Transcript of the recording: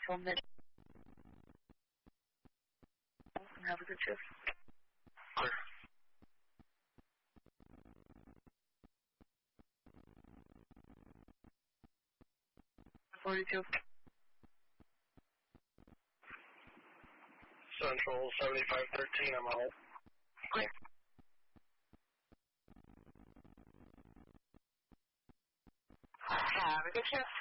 Central Mid. Have a good shift. Clear. 42. Central 7513, I'm on hold. Clear. Have a good shift.